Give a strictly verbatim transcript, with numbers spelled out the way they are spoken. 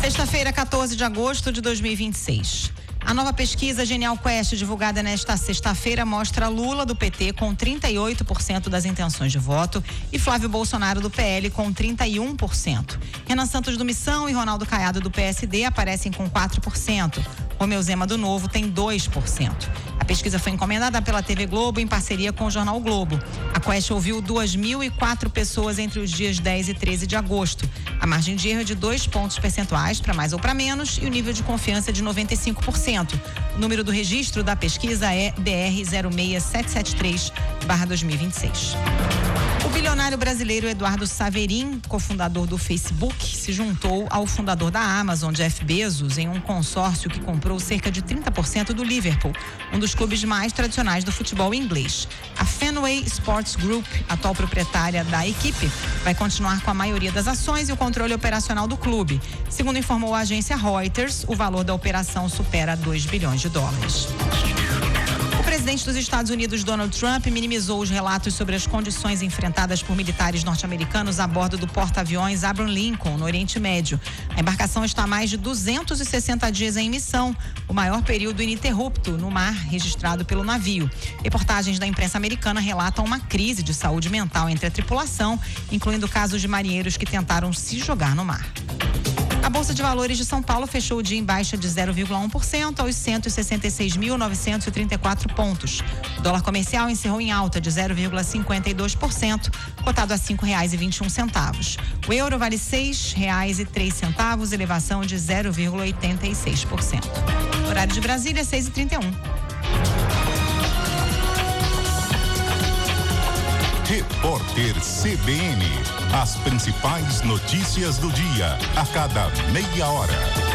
Sexta-feira, quatorze de agosto de dois mil e vinte e seis. A nova pesquisa Genial Quest, divulgada nesta sexta-feira, mostra Lula do P T com trinta e oito por cento das intenções de voto e Flávio Bolsonaro do P L com trinta e um por cento. Renan Santos do Missão e Ronaldo Caiado do P S D aparecem com quatro por cento. Romeu Zema do Novo tem dois por cento. A pesquisa foi encomendada pela T V Globo em parceria com o Jornal Globo. A Quest ouviu duas mil e quatro pessoas entre os dias dez e treze de agosto. A margem de erro é de dois pontos percentuais para mais ou para menos e o nível de confiança é de noventa e cinco por cento. O número do registro da pesquisa é D R zero seis sete sete três barra dois mil e vinte e seis. O bilionário brasileiro Eduardo Saverin, cofundador do Facebook, se juntou ao fundador da Amazon, Jeff Bezos, em um consórcio que comprou cerca de trinta por cento do Liverpool, um dos clubes mais tradicionais do futebol inglês. A Fenway Sports Group, atual proprietária da equipe, vai continuar com a maioria das ações e o controle operacional do clube. Segundo informou a agência Reuters, o valor da operação supera dois bilhões de dólares. O presidente dos Estados Unidos, Donald Trump, minimizou os relatos sobre as condições enfrentadas por militares norte-americanos a bordo do porta-aviões Abraham Lincoln, no Oriente Médio. A embarcação está há mais de duzentos e sessenta dias em missão, o maior período ininterrupto no mar registrado pelo navio. Reportagens da imprensa americana relatam uma crise de saúde mental entre a tripulação, incluindo casos de marinheiros que tentaram se jogar no mar. A Bolsa de Valores de São Paulo fechou o dia em baixa de zero vírgula um por cento aos cento e sessenta e seis mil novecentos e trinta e quatro pontos. O dólar comercial encerrou em alta de zero vírgula cinquenta e dois por cento, cotado a cinco reais e vinte e um centavos. O euro vale seis reais e três centavos, elevação de zero vírgula oitenta e seis por cento. Horário de Brasília, seis e trinta e um. Repórter C B N. As principais notícias do dia, a cada meia hora.